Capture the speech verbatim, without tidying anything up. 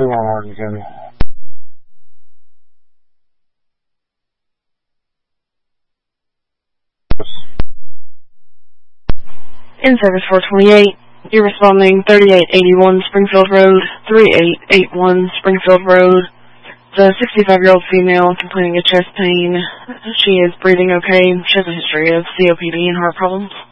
forty-one Oregon County. In service four twenty-eight, you're responding thirty-eight eighty-one Springfield Road, thirty-eight eighty-one Springfield Road. The sixty-five-year-old female complaining of chest pain. She is breathing okay. She has a history of C O P D and heart problems.